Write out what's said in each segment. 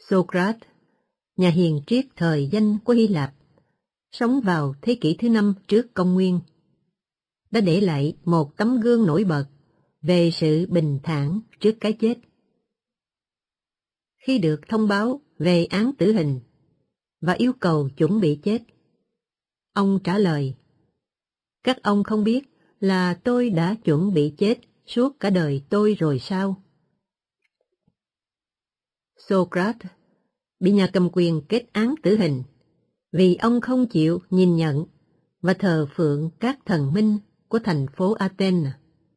Socrates, nhà hiền triết thời danh của Hy Lạp, sống vào thế kỷ thứ 5 trước công nguyên, đã để lại một tấm gương nổi bật về sự bình thản trước cái chết. Khi được thông báo về án tử hình và yêu cầu chuẩn bị chết, ông trả lời: "Các ông không biết là tôi đã chuẩn bị chết suốt cả đời tôi rồi sao?" Socrates bị nhà cầm quyền kết án tử hình vì ông không chịu nhìn nhận và thờ phượng các thần minh của thành phố Athens.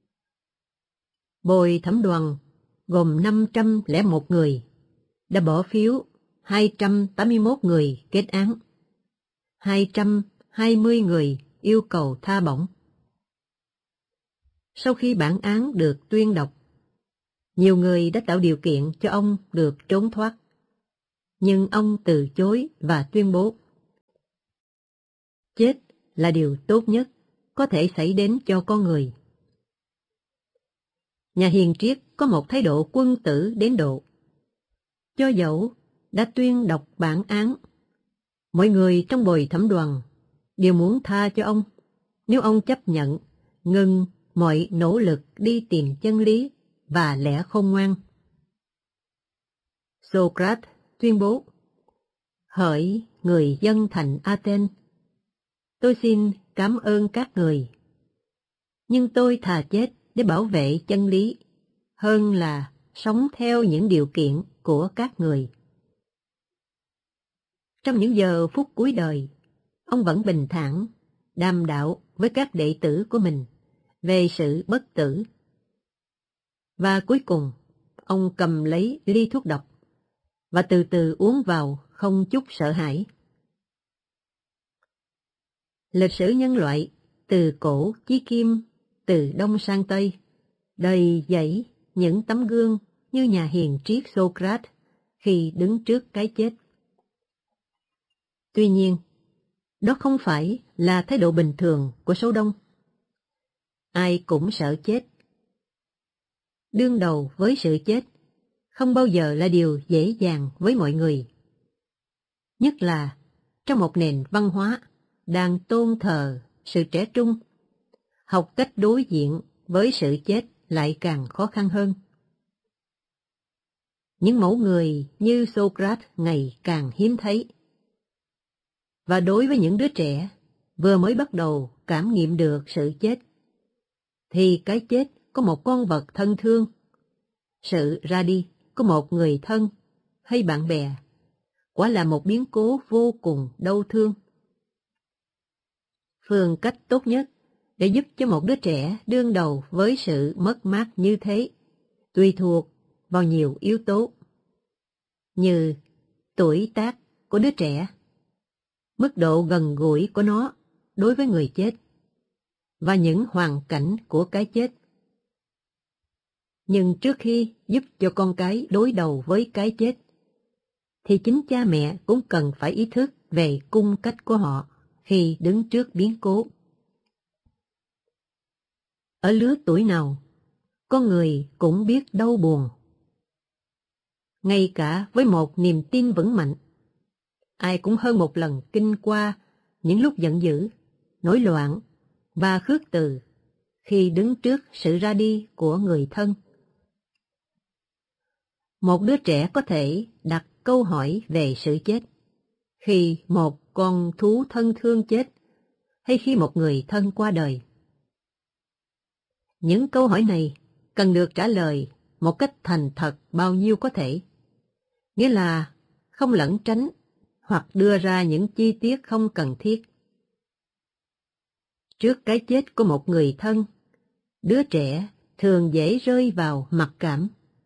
Bồi thẩm đoàn gồm 501 người đã bỏ phiếu 281 người kết án, 220 người yêu cầu tha bổng. Sau khi bản án được tuyên đọc, nhiều người đã tạo điều kiện cho ông được trốn thoát, nhưng ông từ chối và tuyên bố: "Chết là điều tốt nhất có thể xảy đến cho con người." Nhà hiền triết có một thái độ quân tử đến độ, cho dẫu đã tuyên đọc bản án, mọi người trong bồi thẩm đoàn đều muốn tha cho ông nếu ông chấp nhận ngừng mọi nỗ lực đi tìm chân lý và lẽ khôn ngoan. Socrates tuyên bố: "Hỡi người dân thành Athens, tôi xin cảm ơn các người, nhưng tôi thà chết để bảo vệ chân lý hơn là sống theo những điều kiện của các người." Trong những giờ phút cuối đời, ông vẫn bình thản đàm đạo với các đệ tử của mình về sự bất tử. Và cuối cùng, ông cầm lấy ly thuốc độc và từ từ uống vào không chút sợ hãi. Lịch sử nhân loại từ cổ chí kim, từ đông sang tây, đầy dẫy những tấm gương như nhà hiền triết Socrates khi đứng trước cái chết. Tuy nhiên, đó không phải là thái độ bình thường của số đông. Ai cũng sợ chết. Đương đầu với sự chết không bao giờ là điều dễ dàng với mọi người. Nhất là trong một nền văn hóa đang tôn thờ sự trẻ trung, học cách đối diện với sự chết lại càng khó khăn hơn. Những mẫu người như Socrates ngày càng hiếm thấy. Và đối với những đứa trẻ vừa mới bắt đầu cảm nghiệm được sự chết, thì cái chết của một con vật thân thương, sự ra đi của một người thân hay bạn bè, quả là một biến cố vô cùng đau thương. Phương cách tốt nhất để giúp cho một đứa trẻ đương đầu với sự mất mát như thế tùy thuộc vào nhiều yếu tố, như tuổi tác của đứa trẻ, mức độ gần gũi của nó đối với người chết, và những hoàn cảnh của cái chết. Nhưng trước khi giúp cho con cái đối đầu với cái chết, thì chính cha mẹ cũng cần phải ý thức về cung cách của họ khi đứng trước biến cố. Ở lứa tuổi nào, con người cũng biết đau buồn. Ngay cả với một niềm tin vững mạnh, ai cũng hơn một lần kinh qua những lúc giận dữ, nổi loạn và khước từ khi đứng trước sự ra đi của người thân. Một đứa trẻ có thể đặt câu hỏi về sự chết khi một con thú thân thương chết hay khi một người thân qua đời. Những câu hỏi này cần được trả lời một cách thành thật bao nhiêu có thể, nghĩa là không lẩn tránh hoặc đưa ra những chi tiết không cần thiết. Trước cái chết của một người thân, đứa trẻ thường dễ rơi vào mặc cảm.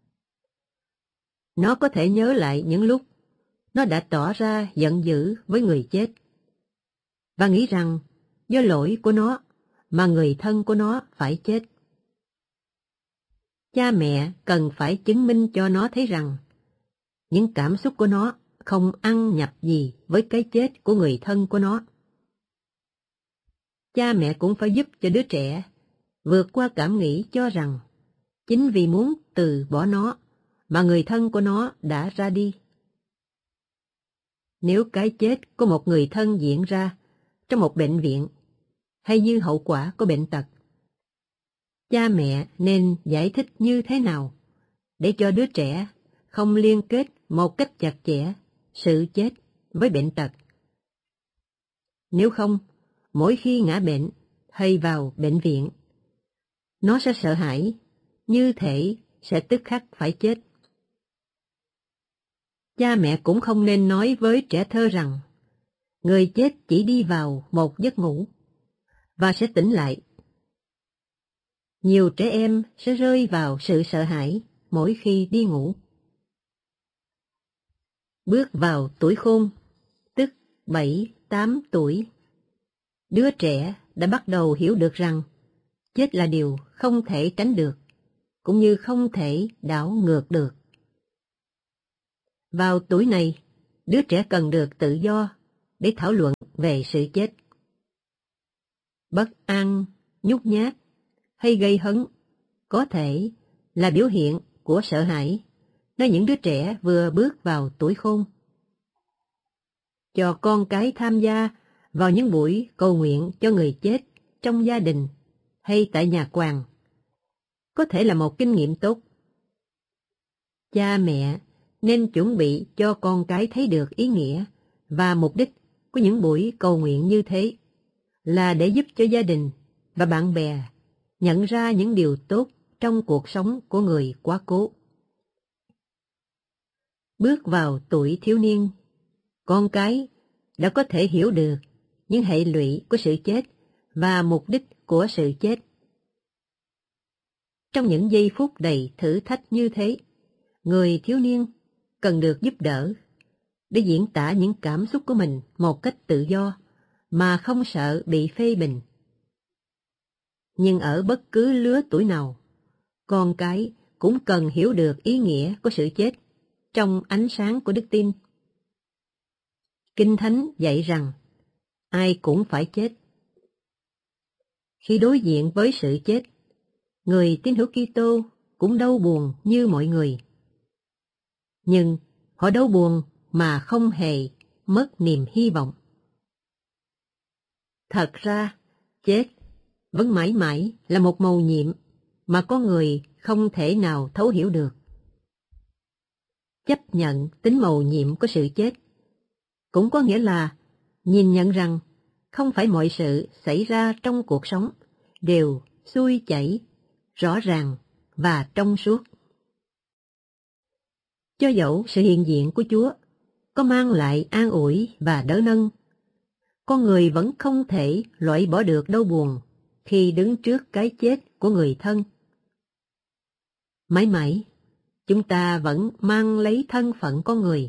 Nó có thể nhớ lại những lúc nó đã tỏ ra giận dữ với người chết, và nghĩ rằng do lỗi của nó mà người thân của nó phải chết. Cha mẹ cần phải chứng minh cho nó thấy rằng những cảm xúc của nó không ăn nhập gì với cái chết của người thân của nó. Cha mẹ cũng phải giúp cho đứa trẻ vượt qua cảm nghĩ cho rằng chính vì muốn từ bỏ nó mà người thân của nó đã ra đi. Nếu cái chết của một người thân diễn ra trong một bệnh viện hay như hậu quả của bệnh tật, cha mẹ nên giải thích như thế nào để cho đứa trẻ không liên kết một cách chặt chẽ sự chết với bệnh tật. Nếu không, mỗi khi ngã bệnh hay vào bệnh viện, nó sẽ sợ hãi, như thể sẽ tức khắc phải chết. Cha mẹ cũng không nên nói với trẻ thơ rằng người chết chỉ đi vào một giấc ngủ và sẽ tỉnh lại. Nhiều trẻ em sẽ rơi vào sự sợ hãi mỗi khi đi ngủ. Bước vào tuổi khôn, tức 7-8 tuổi, đứa trẻ đã bắt đầu hiểu được rằng chết là điều không thể tránh được, cũng như không thể đảo ngược được. Vào tuổi này, đứa trẻ cần được tự do để thảo luận về sự chết. Bất an, nhút nhát hay gây hấn có thể là biểu hiện của sợ hãi nơi những đứa trẻ vừa bước vào tuổi khôn. Cho con cái tham gia vào những buổi cầu nguyện cho người chết trong gia đình hay tại nhà quàng có thể là một kinh nghiệm tốt. Cha mẹ nên chuẩn bị cho con cái thấy được ý nghĩa và mục đích của những buổi cầu nguyện như thế là để giúp cho gia đình và bạn bè nhận ra những điều tốt trong cuộc sống của người quá cố. Bước vào tuổi thiếu niên, con cái đã có thể hiểu được những hệ lụy của sự chết và mục đích của sự chết. Trong những giây phút đầy thử thách như thế, người thiếu niên cần được giúp đỡ để diễn tả những cảm xúc của mình một cách tự do mà không sợ bị phê bình. Nhưng ở bất cứ lứa tuổi nào, con cái cũng cần hiểu được ý nghĩa của sự chết trong ánh sáng của đức tin. Kinh Thánh dạy rằng ai cũng phải chết. Khi đối diện với sự chết, người tín hữu Kitô cũng đau buồn như mọi người. Nhưng họ đau buồn mà không hề mất niềm hy vọng. Thật ra, chết vẫn mãi mãi là một mầu nhiệm mà con người không thể nào thấu hiểu được. Chấp nhận tính mầu nhiệm của sự chết cũng có nghĩa là nhìn nhận rằng không phải mọi sự xảy ra trong cuộc sống đều xuôi chảy, rõ ràng và trong suốt. Cho dẫu sự hiện diện của Chúa có mang lại an ủi và đỡ nâng, con người vẫn không thể loại bỏ được đau buồn khi đứng trước cái chết của người thân. Mãi mãi, chúng ta vẫn mang lấy thân phận con người.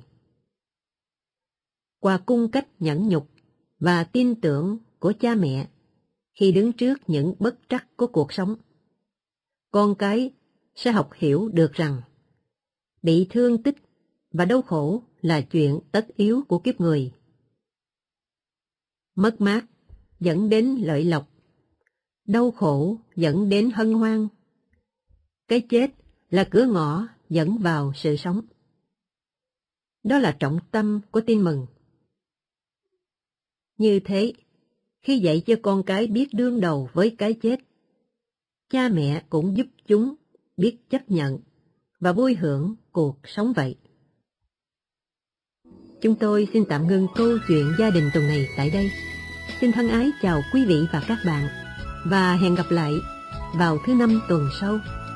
Qua cung cách nhẫn nhục và tin tưởng của cha mẹ khi đứng trước những bất trắc của cuộc sống, con cái sẽ học hiểu được rằng bị thương tích và đau khổ là chuyện tất yếu của kiếp người. Mất mát dẫn đến lợi lộc, đau khổ dẫn đến hân hoan. Cái chết là cửa ngõ dẫn vào sự sống. Đó là trọng tâm của tin mừng. Như thế, khi dạy cho con cái biết đương đầu với cái chết, cha mẹ cũng giúp chúng biết chấp nhận và vui hưởng cuộc sống vậy. Chúng tôi xin tạm ngưng câu chuyện gia đình tuần này tại đây. Xin thân ái chào quý vị và các bạn, và hẹn gặp lại vào thứ Năm tuần sau.